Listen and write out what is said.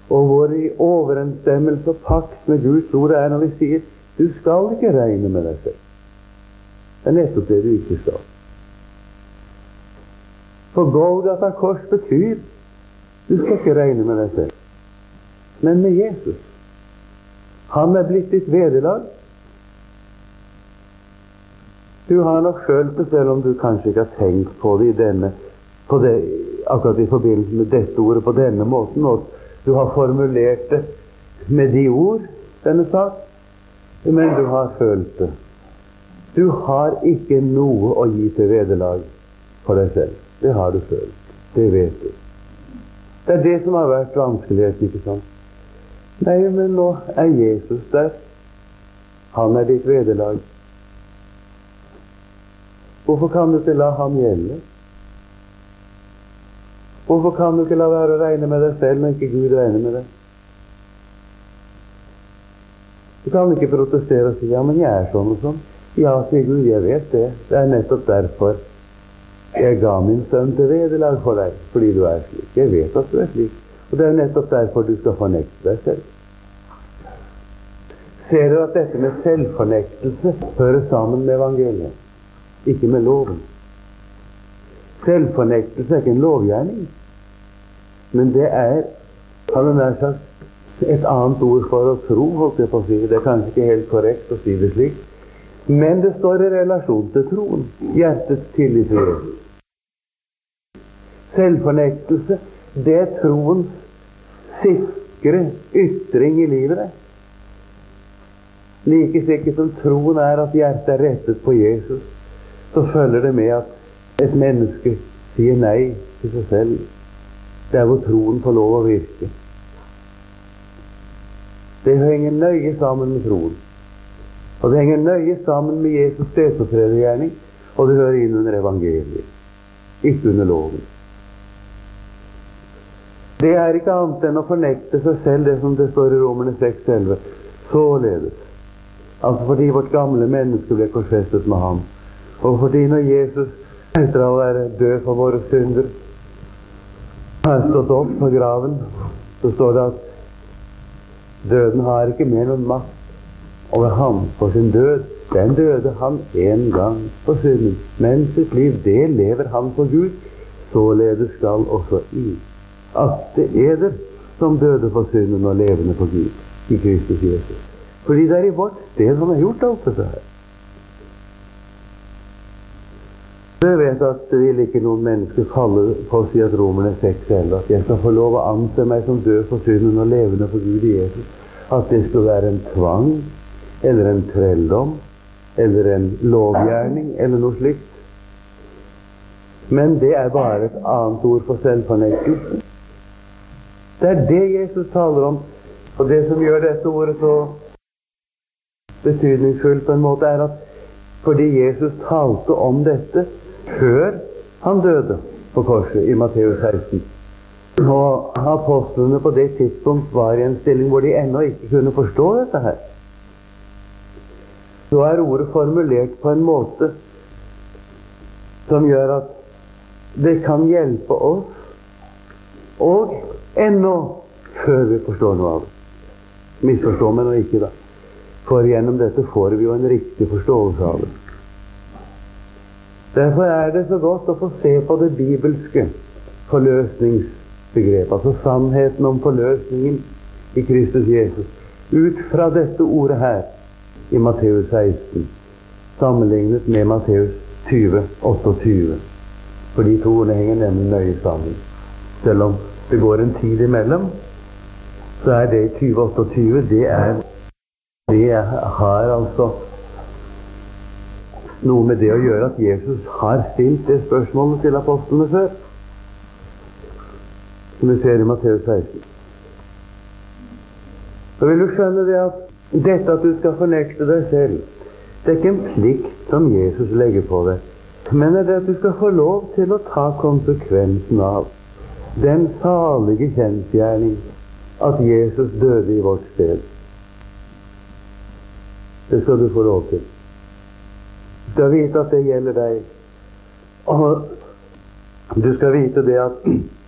Og vår i overensstemmelse og pakt med Guds ord er når vi sier du skal ikke regne med deg selv. Det er nettopp det du ikke skal. For Golgata kors betyr du skal ikke regne med deg selv, men med Jesus. Han er blitt ditt vederlag. Du har nok følt det, selv om du kanskje ikke har tenkt på det, akkurat i forbindelse med dette ordet på denne måten, og du har formulert det med de ord, denne sak, men du har følt det. Du har ikke noe å gi til vederlag for deg selv. Det har du følt. Det vet du. Det er det som har vært vanskeligheten, ikke sant? Nei, men nå er Jesus der. Han er ditt vederlag. Hvorfor kan du ikke la ham gjelde? Hvorfor kan du ikke la være å regne med deg selv, men ikke Gud regne med deg? Du kan ikke protestere og si, ja, men jeg er sånn og sånn. Ja, sier Gud, jeg vet det. Det er nettopp derfor jeg ga min sønn til vederlag for deg, fordi du er slik. Jeg vet at du er slik. Og det er nettopp derfor du skal fornekte deg selv. Ser du at dette med selvfornektelse hører sammen med evangeliet, ikke med loven? Selvfornektelse er ikke en lovgjerning, men det er, han har nær sagt, et annet ord for å tro, holdt jeg på å si. Det er kanskje ikke helt korrekt å si det slik, men det står i relasjon til troen, hjertets tillit til Jesus. Selvfornektelse, det er troens sikre ytring i livet. Like sikkert som troen er at hjertet er rettet på Jesus, så følger det med at et menneske sier nei til seg selv. Det er hvor troen får lov å virke. Det henger nøye sammen med troen. Og det henger nøye sammen med Jesus' stedfortredergjerning, og det hører inn under evangeliet, ikke under loven. Det er ikke annet enn å fornekte seg selv, det som det står i Romerne 6:11. Således. Altså fordi vårt gamle menneske ble korsfestet med ham. Og fordi når Jesus, etter å være død for våre synder, har stått opp fra graven, så står det at døden har ikke mer noen makt over ham for sin død. Den døde han en gang på synden, men sitt liv, det lever han for Gud. Således skal også akte eder som døde for synden og levende for Gud i Kristus Jesus. Fordi det er i vårt sted han har gjort alt dette her. Jeg vet at det vil ikke noen mennesker falle på å si at Romerne 6:11, at jeg skal få lov å anse meg som død for synden og levende for Gud i Jesus. At det skulle være en tvang, eller en trelldom, eller en lovgjerning, eller noe slikt. Men det er bare et annet ord for selvfornektelse. Det er det Jesus taler om. Og det som gjør dette ordet så betydningsfullt på en måte, er at fordi Jesus talte om dette før han døde på korset i Matteus 16. Og apostlene på det tidspunkt var i en stilling hvor de ennå ikke kunne forstå dette her. Så er ordet formulert på en måte som gjør at det kan hjelpe oss, og ennå før vi forstår noe av det. Misforstå meg nå ikke da. For gjennom dette får vi jo en riktig forståelse av det. Derfor er det så godt å få se på det bibelske forløsningsbegrepet, altså sannheten om forløsningen i Kristus Jesus, ut fra dette ordet her i Matteus 16, sammenlignet med Matteus 20:28. For de to ordene henger nemlig nøye sammen. Selv om det går en tid imellom, så er det 20:28, det har altså noe med det å gjøre at Jesus har stilt det spørsmålet til apostlene før, som vi ser i Matteus 16. Så vil du skjønne det at dette at du skal fornekte deg selv, det er ikke en plikt som Jesus legger på deg, men det er at du skal få lov til å ta konsekvensen av den salige kjensgjerning at Jesus døde i vårt sted. Det skal du få lov til. Du skal vite at det gjelder deg. Og du skal vite det at